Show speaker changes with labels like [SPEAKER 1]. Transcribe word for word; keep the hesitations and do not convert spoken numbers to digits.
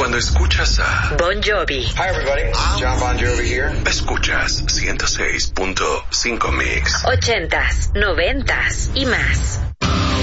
[SPEAKER 1] cuando escuchas a
[SPEAKER 2] Bon Jovi.
[SPEAKER 3] Hi everybody, this is John Bon Jovi here.
[SPEAKER 1] Escuchas ciento seis punto cinco Mix.
[SPEAKER 2] Ochentas, noventas y más.